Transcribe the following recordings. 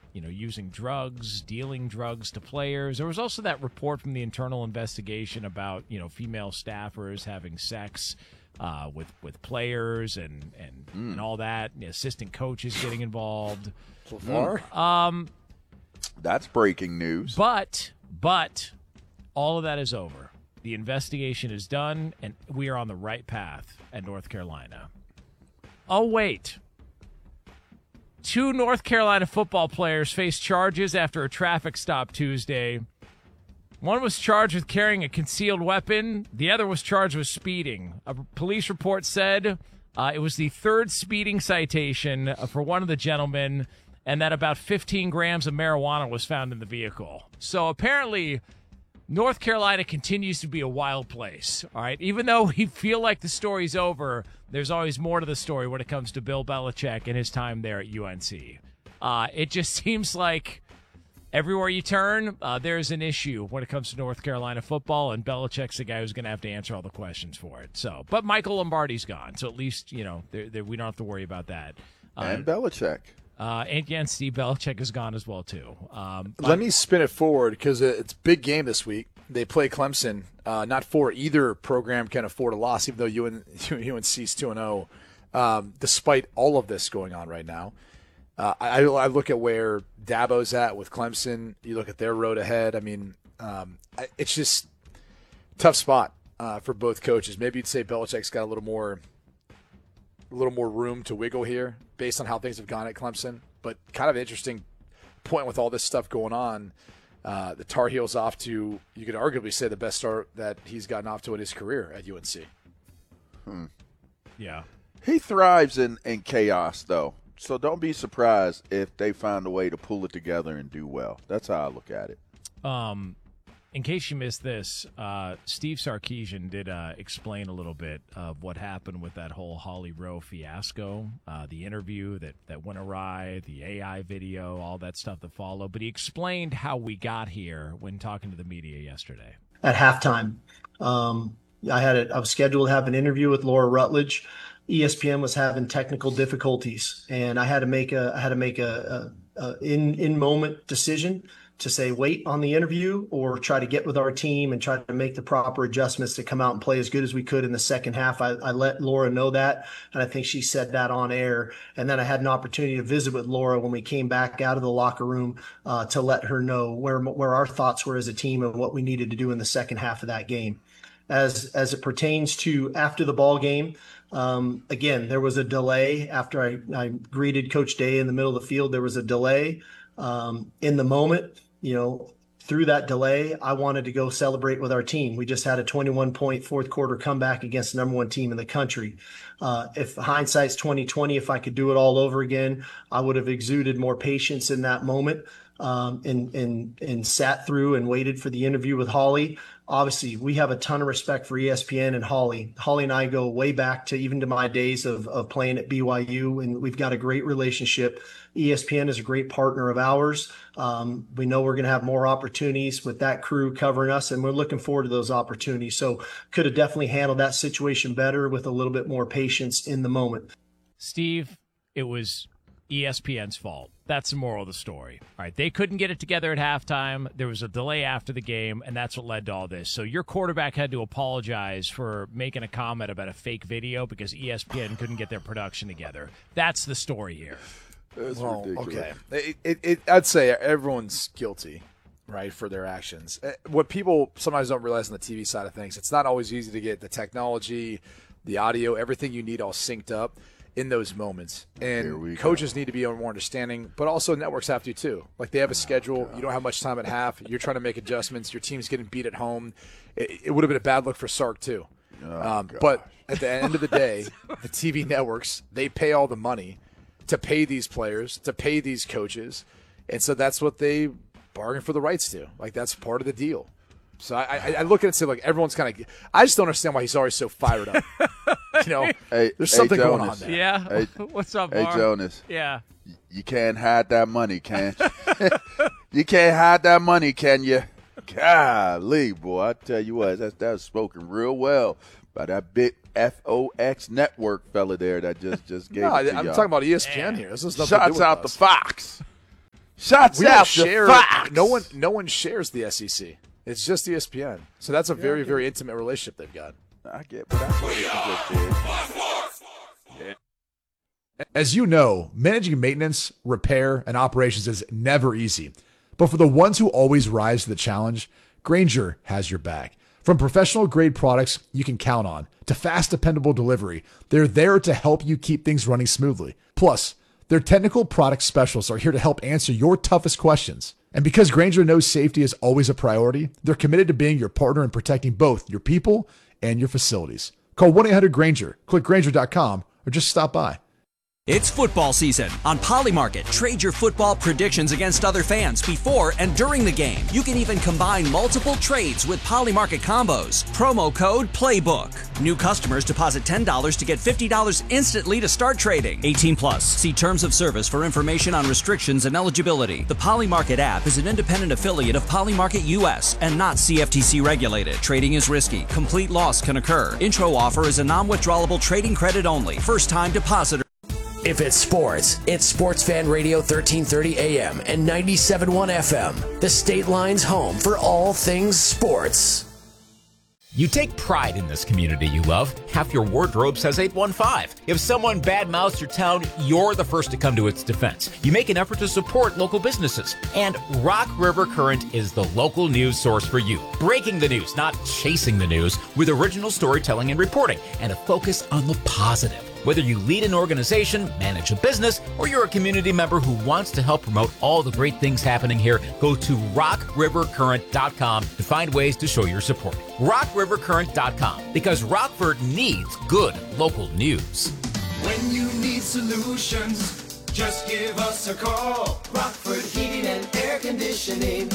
using drugs, dealing drugs to players. There was also that report from the internal investigation about, female staffers having sex with players and all that. Assistant coaches getting involved. So far? That's breaking news. But all of that is over. The investigation is done, and we are on the right path at North Carolina. Oh, wait. 2 North Carolina football players faced charges after a traffic stop Tuesday. One was charged with carrying a concealed weapon. The other was charged with speeding. A police report said it was the 3rd speeding citation for one of the gentlemen, and that about 15 grams of marijuana was found in the vehicle. So apparently, North Carolina continues to be a wild place, all right? Even though we feel like the story's over, there's always more to the story when it comes to Bill Belichick and his time there at UNC. It just seems like everywhere you turn, there's an issue when it comes to North Carolina football, and Belichick's the guy who's going to have to answer all the questions for it. But Michael Lombardi's gone, so at least, we don't have to worry about that. And Belichick. And Steve Belichick is gone as well, too. Let me spin it forward because it's a big game this week. They play Clemson. Not for either program can afford a loss, even though UNC's 2-0, despite all of this going on right now. I look at where Dabo's at with Clemson. You look at their road ahead. I mean, it's just tough spot for both coaches. Maybe you'd say Belichick's got a little more room to wiggle here based on how things have gone at Clemson. But kind of an interesting point with all this stuff going on. The Tar Heels off to, you could arguably say, the best start that he's gotten off to in his career at UNC. Yeah. He thrives in chaos, though. So don't be surprised if they find a way to pull it together and do well. That's how I look at it. In case you missed this, Steve Sarkisian did explain a little bit of what happened with that whole Holly Rowe fiasco, the interview that went awry, the AI video, all that stuff that followed. But he explained how we got here when talking to the media yesterday. At halftime, I was scheduled to have an interview with Laura Rutledge. ESPN was having technical difficulties, and I had to make a in moment decision to say wait on the interview or try to get with our team and try to make the proper adjustments to come out and play as good as we could in the second half. I let Laura know that, and I think she said that on air. And then I had an opportunity to visit with Laura when we came back out of the locker room to let her know where our thoughts were as a team and what we needed to do in the second half of that game. As it pertains to after the ball game, again, there was a delay after I greeted Coach Day in the middle of the field. There was a delay in the moment. Through that delay, I wanted to go celebrate with our team. We just had a 21-point fourth quarter comeback against the number 1 team in the country. If hindsight's 20/20, if I could do it all over again, I would have exuded more patience in that moment and sat through and waited for the interview with Holly. Obviously, we have a ton of respect for ESPN and Holly. Holly and I go way back to even to my days of playing at BYU, and we've got a great relationship. ESPN is a great partner of ours. We know we're going to have more opportunities with that crew covering us, and we're looking forward to those opportunities. So could have definitely handled that situation better with a little bit more patience in the moment. Steve, it was ESPN's fault. That's the moral of the story. All right, they couldn't get it together at halftime. There was a delay after the game, and that's what led to all this. So your quarterback had to apologize for making a comment about a fake video because ESPN couldn't get their production together. That's the story here. That's ridiculous. Okay. I'd say everyone's guilty, right, for their actions. What people sometimes don't realize on the TV side of things, it's not always easy to get the technology, the audio, everything you need all synced up in those moments. And coaches need to be more understanding, but also networks have to too. Like they have a schedule. You don't have much time at half. You're trying to make adjustments. Your team's getting beat at home. It would have been a bad look for Sark too. But at the end of the day, the TV networks, they pay all the money to pay these players, to pay these coaches. And so that's what they bargain for the rights to. Like that's part of the deal. So I look at it and say, like, everyone's kind of – I just don't understand why he's always so fired up. There's something going on there. Yeah. Hey, what's up, Bar? Hey, Jonas. Yeah. You can't hide that money, can you? You can't hide that money, can you? Golly, boy, I tell you what, that was spoken real well by that big FOX network fella there that just gave it to I'm y'all. talking about ESPN here. This is Shouts out to Fox. Shots We don't after share. Fox. No one shares the SEC. It's just ESPN. So that's a very, very intimate relationship they've got. I get, but that's what it just did. As you know, managing maintenance, repair, and operations is never easy. But for the ones who always rise to the challenge, Grainger has your back. From professional-grade products you can count on to fast, dependable delivery, they're there to help you keep things running smoothly. Plus, their technical product specialists are here to help answer your toughest questions. And because Grainger knows safety is always a priority, they're committed to being your partner in protecting both your people and your facilities. Call 1-800-GRAINGER, click Grainger.com, or just stop by. It's football season. On Polymarket, trade your football predictions against other fans before and during the game. You can even combine multiple trades with Polymarket combos. Promo code PLAYBOOK. New customers deposit $10 to get $50 instantly to start trading. 18 plus. See terms of service for information on restrictions and eligibility. The Polymarket app is an independent affiliate of Polymarket US and not CFTC regulated. Trading is risky. Complete loss can occur. Intro offer is a non-withdrawable trading credit only. First time depositor. If it's sports, it's Sports Fan Radio 1330 AM and 97.1 FM, the State Line's home for all things sports. You take pride in this community you love. Half your wardrobe says 815. If someone badmouths your town, you're the first to come to its defense. You make an effort to support local businesses. And Rock River Current is the local news source for you. Breaking the news, not chasing the news, with original storytelling and reporting, and a focus on the positive. Whether you lead an organization, manage a business, or you're a community member who wants to help promote all the great things happening here, go to rockrivercurrent.com to find ways to show your support. rockrivercurrent.com, because Rockford needs good local news. When you need solutions, just give us a call. Rockford Heating and Air Conditioning.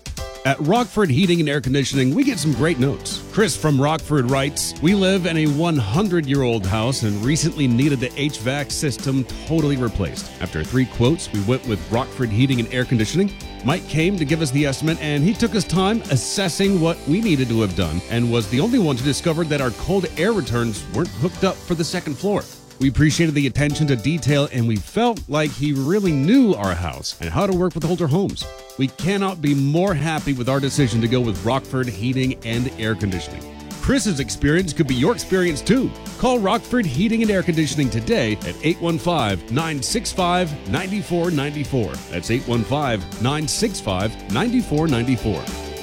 At Rockford Heating and Air Conditioning, we get some great notes. Chris from Rockford writes, "We live in a 100-year-old house and recently needed the HVAC system totally replaced. After 3 quotes, we went with Rockford Heating and Air Conditioning. Mike came to give us the estimate, and he took his time assessing what we needed to have done and was the only one to discover that our cold air returns weren't hooked up for the second floor. We appreciated the attention to detail, and we felt like he really knew our house and how to work with older homes. We cannot be more happy with our decision to go with Rockford Heating and Air Conditioning. Chris's experience could be your experience too. Call Rockford Heating and Air Conditioning today at 815-965-9494. That's 815-965-9494.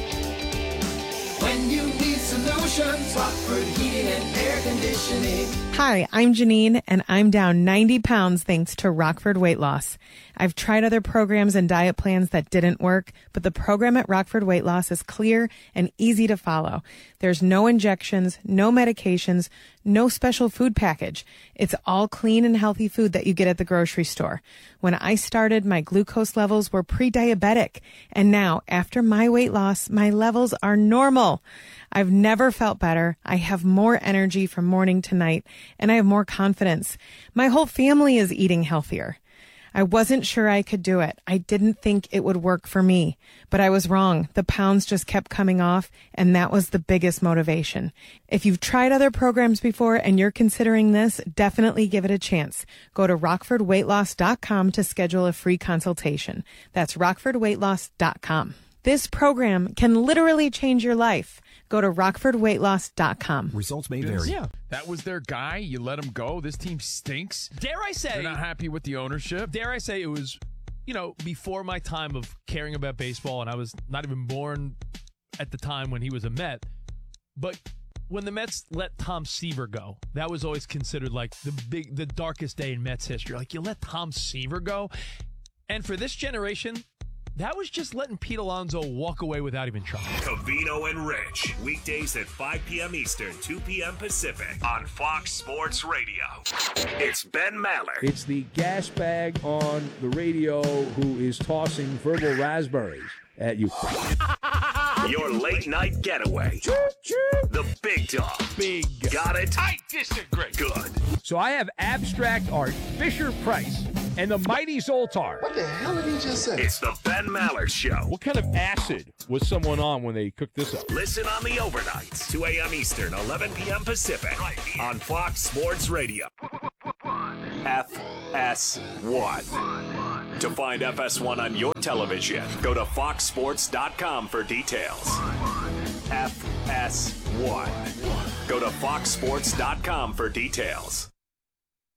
When you need solutions, Rockford Heating and Air Conditioning. Hi, I'm Janine, and I'm down 90 pounds thanks to Rockford Weight Loss. I've tried other programs and diet plans that didn't work, but the program at Rockford Weight Loss is clear and easy to follow. There's no injections, no medications, no special food package. It's all clean and healthy food that you get at the grocery store. When I started, my glucose levels were pre-diabetic, and now, after my weight loss, my levels are normal. I've never felt better. I have more energy from morning to night, and I have more confidence. My whole family is eating healthier. I wasn't sure I could do it. I didn't think it would work for me, but I was wrong. The pounds just kept coming off, and that was the biggest motivation. If you've tried other programs before and you're considering this, definitely give it a chance. Go to rockfordweightloss.com to schedule a free consultation. That's rockfordweightloss.com. This program can literally change your life. Go to rockfordweightloss.com. Results may vary. Yeah, that was their guy. You let him go. This team stinks. Dare I say... They're not happy with the ownership. Dare I say it was, before my time of caring about baseball, and I was not even born at the time when he was a Met. But when the Mets let Tom Seaver go, that was always considered like the darkest day in Mets history. Like, you let Tom Seaver go? And for this generation... that was just letting Pete Alonso walk away without even trying. Covino and Rich, weekdays at 5 p.m. Eastern, 2 p.m. Pacific on Fox Sports Radio. It's Ben Maller. It's the gas bag on the radio who is tossing verbal raspberries at you. Your late night getaway. The Big Dog. Big. Got it? I disagree. Good. So I have abstract art, Fisher-Price, and the mighty Zoltar. What the hell did he just say? It's the Ben Maller Show. What kind of acid was someone on when they cooked this up? Listen on the overnights, 2 a.m. Eastern, 11 p.m. Pacific, on Fox Sports Radio. FS1. To find FS1 on your television, go to foxsports.com for details. FS1. Go to foxsports.com for details.